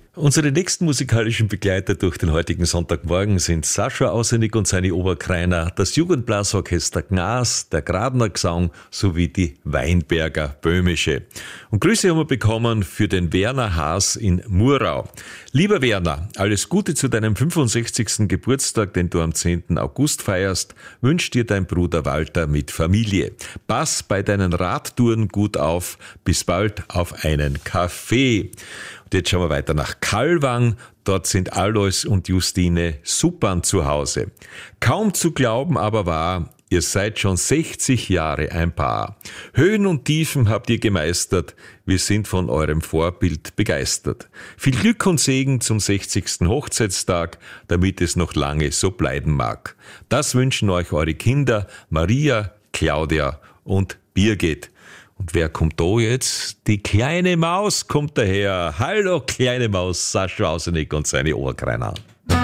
Unsere nächsten musikalischen Begleiter durch den heutigen Sonntagmorgen sind Sascha Ausenig und seine Oberkreiner, das Jugendblasorchester Gnas, der Gradner Gesang sowie die Weinberger Böhmische. Und Grüße haben wir bekommen für den Werner Haas in Murau. Lieber Werner, alles Gute zu deinem 65. Geburtstag, den du am 10. August feierst, wünscht dir dein Bruder Walter mit Familie. Pass bei deinen Radtouren gut auf, bis bald auf einen Kaffee. Und jetzt schauen wir weiter nach Kalwang. Dort sind Alois und Justine Suppan zu Hause. Kaum zu glauben, aber wahr, ihr seid schon 60 Jahre ein Paar. Höhen und Tiefen habt ihr gemeistert. Wir sind von eurem Vorbild begeistert. Viel Glück und Segen zum 60. Hochzeitstag, damit es noch lange so bleiben mag. Das wünschen euch eure Kinder Maria, Claudia und Birgit. Und wer kommt da jetzt? Die kleine Maus kommt daher. Hallo kleine Maus, Sascha Ausenig und seine Oberkreiner.